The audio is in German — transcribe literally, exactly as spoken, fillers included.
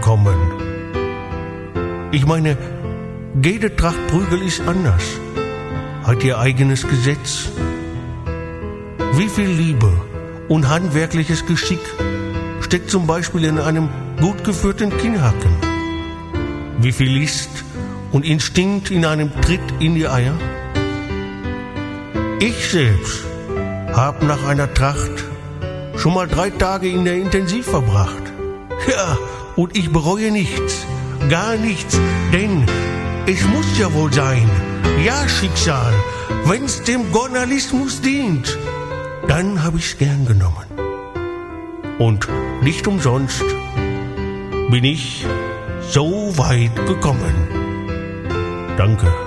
bekommen. Ich meine, jede Tracht Prügel ist anders, hat ihr eigenes Gesetz. Wie viel Liebe und handwerkliches Geschick steckt zum Beispiel in einem gut geführten Kinnhaken? Wie viel List und Instinkt in einem Tritt in die Eier? Ich selbst hab nach einer Tracht schon mal drei Tage in der Intensiv verbracht. Ja, und ich bereue nichts, gar nichts, denn es muss ja wohl sein. Ja, Schicksal, wenn's dem Journalismus dient, dann hab ich's gern genommen. Und nicht umsonst bin ich so weit gekommen. Danke.